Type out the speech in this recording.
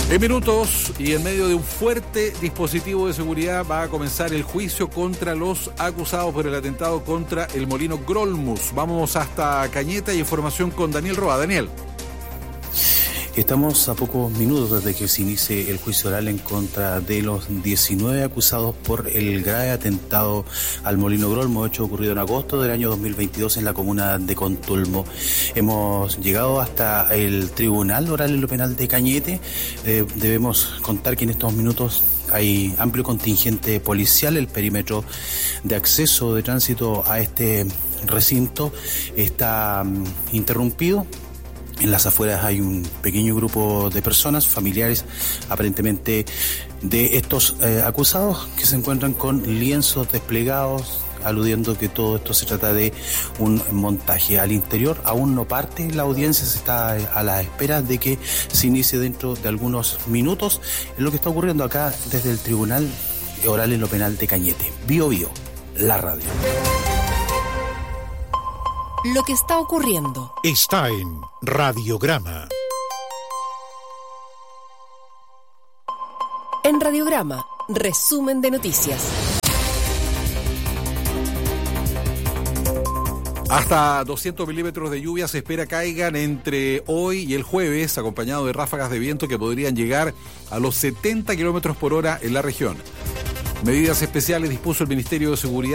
En minutos y en medio de un fuerte dispositivo de seguridad va a comenzar el juicio contra los acusados por el atentado contra el Molino Grolmus. Vamos hasta Cañete y información con Daniel Roa. Daniel. Estamos a pocos minutos desde que se inicie el juicio oral en contra de los 19 acusados por el grave atentado al Molino Grolmus, hecho ocurrido en agosto del año 2022 en la comuna de Contulmo. Hemos llegado hasta el Tribunal Oral en lo Penal de Cañete. Debemos contar que en estos minutos hay amplio contingente policial. El perímetro de acceso de tránsito a este recinto está interrumpido. En las afueras hay un pequeño grupo de personas, familiares aparentemente de estos acusados, que se encuentran con lienzos desplegados, aludiendo que todo esto se trata de un montaje. Al interior aún no parte la audiencia, se está a la espera de que se inicie dentro de algunos minutos. Es lo que está ocurriendo acá desde el Tribunal Oral en lo Penal de Cañete. Bio Bio, la radio. Lo que está ocurriendo está en Radiograma. En Radiograma, resumen de noticias. Hasta 200 milímetros de lluvia se espera caigan entre hoy y el jueves, acompañado de ráfagas de viento que podrían llegar a los 70 kilómetros por hora en la región. Medidas especiales dispuso el Ministerio de Seguridad